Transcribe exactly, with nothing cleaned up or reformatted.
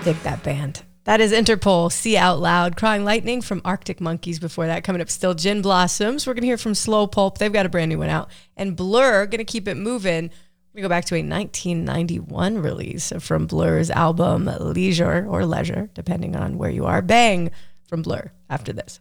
Dig that band. That is Interpol, See Out Loud, Crying Lightning from Arctic Monkeys. Before that, coming up still, Gin Blossoms. We're going to hear from Slow Pulp. They've got a brand new one out. And Blur, going to keep it moving. We go back to a nineteen ninety-one release from Blur's album Leisure or Leisure, depending on where you are. Bang from Blur after this.